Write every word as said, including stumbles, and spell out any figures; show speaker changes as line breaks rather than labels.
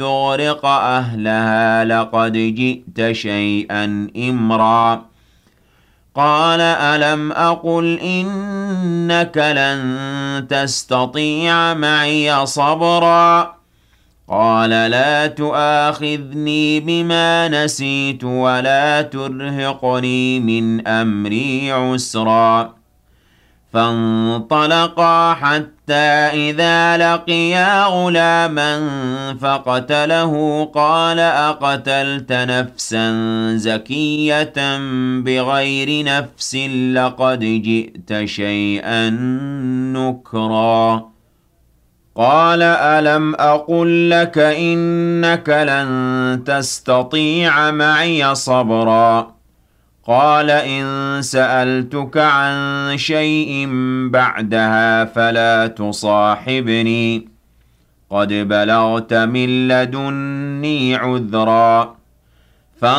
يغرق أهلها لقد جئت شيئا إمرا قال ألم أقل إنك لن تستطيع معي صبرا قال لا تؤاخذني بما نسيت ولا ترهقني من أمري عسرا فانطلقا حتى إذا لقيا غلاما فقتله قال أقتلت نفسا زكية بغير نفس لقد جئت شيئا نكرا قال ألم أقل لك إنك لن تستطيع معي صبرا قال إن سألتك عن شيء بعدها فلا تصاحبني قد بلغت من لدني عذرا